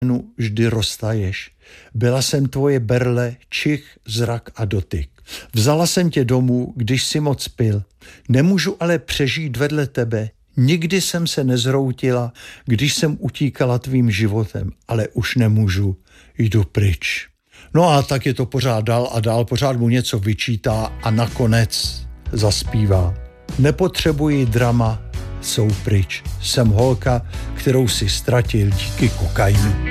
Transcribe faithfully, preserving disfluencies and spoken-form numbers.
vždy roztaješ. Byla jsem tvoje berle, čich, zrak a dotyk. Vzala jsem tě domů, když si moc pil. Nemůžu ale přežít vedle tebe. Nikdy jsem se nezhroutila, když jsem utíkala tvým životem, ale už nemůžu, jdu pryč. No a tak je to pořád dál a dál, pořád mu něco vyčítá a nakonec zaspívá. Nepotřebuji drama, jsou pryč. Jsem holka, kterou si ztratil díky kokainu.